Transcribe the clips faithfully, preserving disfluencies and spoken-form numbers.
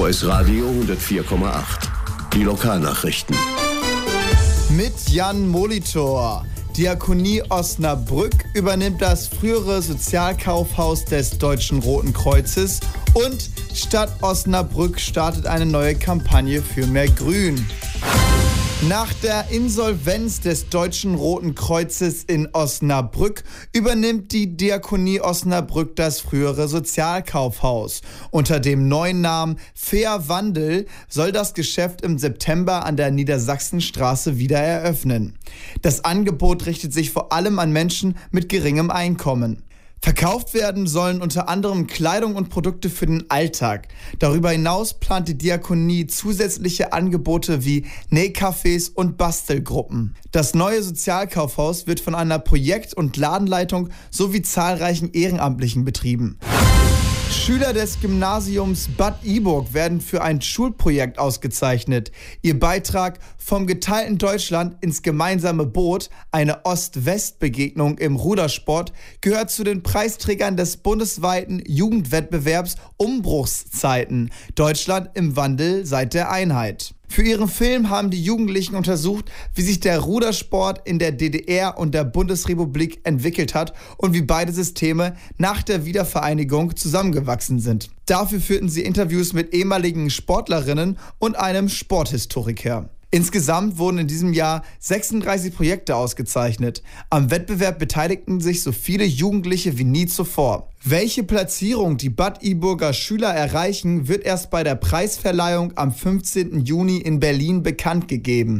O S Radio hundertvier Komma acht. Die Lokalnachrichten. Mit Jan Molitor. Diakonie Osnabrück übernimmt das frühere Sozialkaufhaus des Deutschen Roten Kreuzes und Stadt Osnabrück startet eine neue Kampagne für mehr Grün. Nach der Insolvenz des Deutschen Roten Kreuzes in Osnabrück übernimmt die Diakonie Osnabrück das frühere Sozialkaufhaus. Unter dem neuen Namen Fair Wandel soll das Geschäft im September an der Niedersachsenstraße wieder eröffnen. Das Angebot richtet sich vor allem an Menschen mit geringem Einkommen. Verkauft werden sollen unter anderem Kleidung und Produkte für den Alltag. Darüber hinaus plant die Diakonie zusätzliche Angebote wie Nähcafés und Bastelgruppen. Das neue Sozialkaufhaus wird von einer Projekt- und Ladenleitung sowie zahlreichen Ehrenamtlichen betrieben. Schüler des Gymnasiums Bad Iburg werden für ein Schulprojekt ausgezeichnet. Ihr Beitrag vom geteilten Deutschland ins gemeinsame Boot, eine Ost-West-Begegnung im Rudersport, gehört zu den Preisträgern des bundesweiten Jugendwettbewerbs Umbruchszeiten. Deutschland im Wandel seit der Einheit. Für ihren Film haben die Jugendlichen untersucht, wie sich der Rudersport in der D D R und der Bundesrepublik entwickelt hat und wie beide Systeme nach der Wiedervereinigung zusammengewachsen sind. Dafür führten sie Interviews mit ehemaligen Sportlerinnen und einem Sporthistoriker. Insgesamt wurden in diesem Jahr sechsunddreißig Projekte ausgezeichnet. Am Wettbewerb beteiligten sich so viele Jugendliche wie nie zuvor. Welche Platzierung die Bad Iburger Schüler erreichen, wird erst bei der Preisverleihung am fünfzehnten Juni in Berlin bekannt gegeben.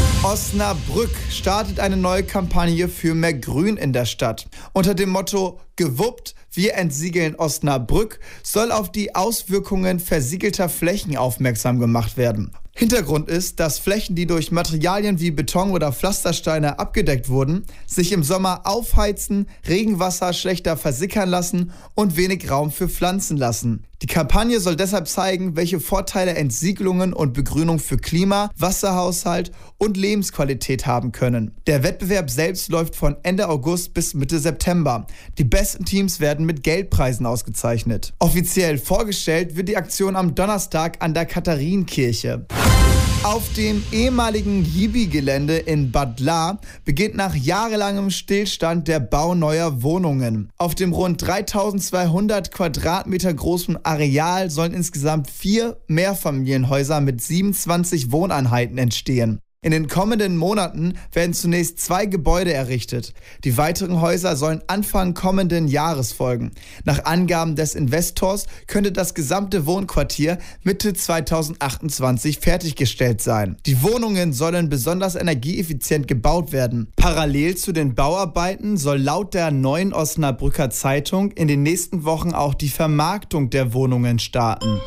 Osnabrück startet eine neue Kampagne für mehr Grün in der Stadt. Unter dem Motto „Gewuppt, wir entsiegeln Osnabrück" soll auf die Auswirkungen versiegelter Flächen aufmerksam gemacht werden. Hintergrund ist, dass Flächen, die durch Materialien wie Beton oder Pflastersteine abgedeckt wurden, sich im Sommer aufheizen, Regenwasser schlechter versickern lassen und wenig Raum für Pflanzen lassen. Die Kampagne soll deshalb zeigen, welche Vorteile Entsiegelungen und Begrünung für Klima, Wasserhaushalt und Lebensqualität haben können. Der Wettbewerb selbst läuft von Ende August bis Mitte September. Die besten Teams werden mit Geldpreisen ausgezeichnet. Offiziell vorgestellt wird die Aktion am Donnerstag an der Katharinenkirche. Auf dem ehemaligen Jibi-Gelände in Bad Lahr beginnt nach jahrelangem Stillstand der Bau neuer Wohnungen. Auf dem rund dreitausendzweihundert Quadratmeter großen Areal sollen insgesamt vier Mehrfamilienhäuser mit siebenundzwanzig Wohneinheiten entstehen. In den kommenden Monaten werden zunächst zwei Gebäude errichtet. Die weiteren Häuser sollen Anfang kommenden Jahres folgen. Nach Angaben des Investors könnte das gesamte Wohnquartier Mitte zweitausendachtundzwanzig fertiggestellt sein. Die Wohnungen sollen besonders energieeffizient gebaut werden. Parallel zu den Bauarbeiten soll laut der Neuen Osnabrücker Zeitung in den nächsten Wochen auch die Vermarktung der Wohnungen starten.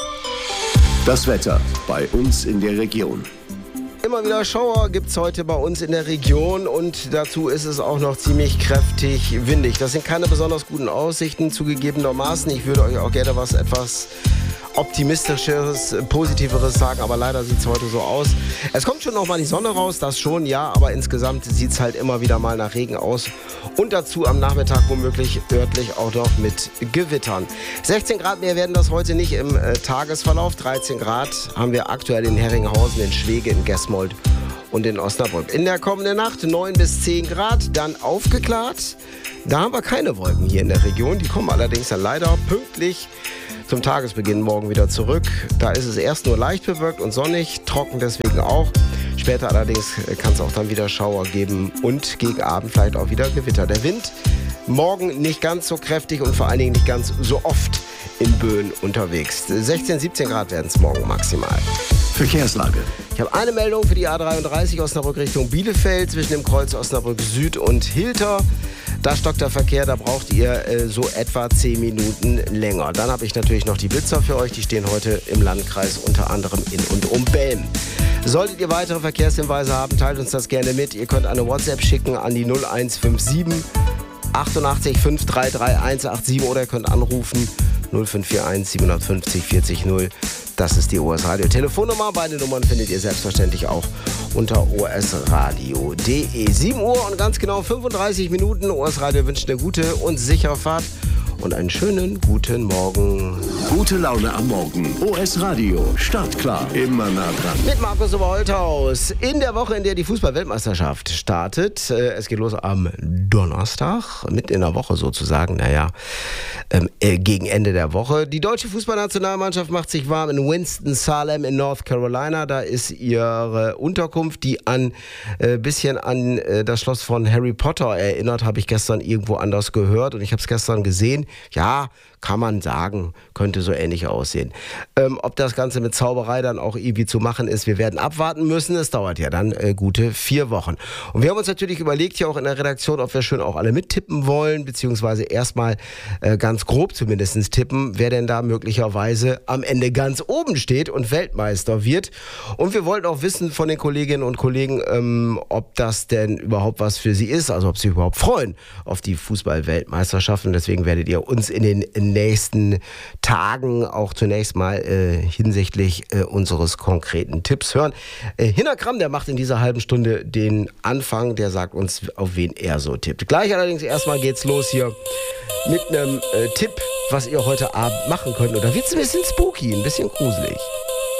Das Wetter bei uns in der Region. Immer wieder Schauer gibt es heute bei uns in der Region und dazu ist es auch noch ziemlich kräftig windig. Das sind keine besonders guten Aussichten zugegebenermaßen. Ich würde euch auch gerne was etwas Optimistischeres, Positiveres sagen, aber leider sieht es heute so aus. Es kommt schon noch mal die Sonne raus, das schon, ja, aber insgesamt sieht es halt immer wieder mal nach Regen aus und dazu am Nachmittag womöglich örtlich auch noch mit Gewittern. sechzehn Grad mehr werden das heute nicht im äh, Tagesverlauf. dreizehn Grad haben wir aktuell in Herringhausen, in Schwege, in Gesmold und in Osnabrück. In der kommenden Nacht neun bis zehn Grad, dann aufgeklärt. Da haben wir keine Wolken hier in der Region, die kommen allerdings dann leider pünktlich zum Tagesbeginn morgen wieder zurück. Da ist es erst nur leicht bewölkt und sonnig, trocken deswegen auch. Später allerdings kann es auch dann wieder Schauer geben und gegen Abend vielleicht auch wieder Gewitter. Der Wind morgen nicht ganz so kräftig und vor allen Dingen nicht ganz so oft in Böen unterwegs. sechzehn, siebzehn Grad werden es morgen maximal. Verkehrslage. Ich habe eine Meldung für die A dreiunddreißig Osnabrück Richtung Bielefeld zwischen dem Kreuz Osnabrück Süd und Hilter. Da stockt der Verkehr, da braucht ihr äh, so etwa zehn Minuten länger. Dann habe ich natürlich noch die Blitzer für euch, die stehen heute im Landkreis unter anderem in und um Belm. Solltet ihr weitere Verkehrshinweise haben, teilt uns das gerne mit. Ihr könnt eine WhatsApp schicken an die null eins fünf sieben achtundachtzig fünf drei drei eins acht sieben oder ihr könnt anrufen null fünf vier eins siebenhundertfünfzig vierzig null. Das ist die O S Radio Telefonnummer. Beide Nummern findet ihr selbstverständlich auch unter o s radio punkt de. sieben Uhr und ganz genau fünfunddreißig Minuten. O S Radio wünscht eine gute und sichere Fahrt. und einen schönen guten Morgen. Gute Laune am Morgen. O S Radio. Startklar. Immer nah dran. Mit Markus Oberholthaus. In der Woche, in der die Fußball-Weltmeisterschaft startet. Es geht los am Donnerstag. Mitten in der Woche sozusagen. Naja, ähm, gegen Ende der Woche. Die deutsche Fußballnationalmannschaft macht sich warm in Winston-Salem in North Carolina. Da ist ihre Unterkunft, die ein äh, bisschen an äh, das Schloss von Harry Potter erinnert, habe ich gestern irgendwo anders gehört und ich habe es gestern gesehen. Ja, kann man sagen, könnte so ähnlich aussehen. Ähm, ob das Ganze mit Zauberei dann auch irgendwie zu machen ist, wir werden abwarten müssen. Es dauert ja dann äh, gute vier Wochen. Und wir haben uns natürlich überlegt, hier auch in der Redaktion, ob wir schön auch alle mittippen wollen, beziehungsweise erstmal äh, ganz grob zumindest tippen, wer denn da möglicherweise am Ende ganz oben steht und Weltmeister wird. Und wir wollten auch wissen von den Kolleginnen und Kollegen, ähm, ob das denn überhaupt was für sie ist, also ob sie überhaupt freuen auf die Fußball-Weltmeisterschaften. Deswegen werdet ihr uns in den nächsten Tagen auch zunächst mal äh, hinsichtlich äh, unseres konkreten Tipps hören. Äh, Hinner Kramm, der macht in dieser halben Stunde den Anfang, der sagt uns, auf wen er so tippt. Gleich allerdings erstmal geht's los hier mit einem äh, Tipp, was ihr heute Abend machen könnt. Oder wird's ein bisschen spooky, ein bisschen gruselig.